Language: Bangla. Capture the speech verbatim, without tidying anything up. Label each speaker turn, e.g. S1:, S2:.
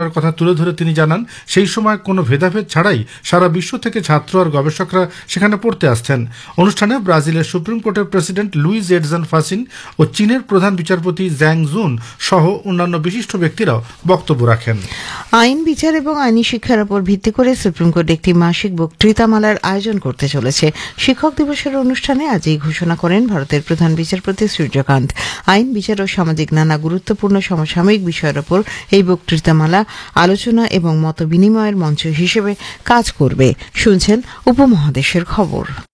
S1: করার কথা তুলে ধরে তিনি জানান, সেই সময় কোনো ভেদাভেদ ছাড়াই সারা বিশ্ব থেকে ছাত্র আর গবেষকরা সেখানে পড়তে আসতেন। অনুষ্ঠানে ব্রাজিলের সুপ্রিম কোর্টের প্রেসিডেন্ট লুইজ এডজন ফাসিন ও চীনের প্রধান বিচারপতি জ্যাং জুন সহ অন্যান্য বিশিষ্ট ব্যক্তিরাও বক্তব্য রাখেন।
S2: আইন বিচার এবং আইনি শিক্ষার উপর ভিত্তি করে সুপ্রিম কোর্ট একটি মাসিক বক্তৃতামালার আয়োজন করতে চলেছে। শিক্ষক দিবসের অনুষ্ঠানে আজ এই ঘোষণা করেন ভারতের প্রধান বিচারপতি সূর্যকান্ত। আইন বিচার ও সামাজিক নানা গুরুত্বপূর্ণ সমসাময়িক বিষয়ের উপর এই বক্তৃতামালা আলোচনা এবং মত বিনিময়ের মঞ্চ হিসেবে কাজ করবে। শুনছেন উপমহাদেশের খবর।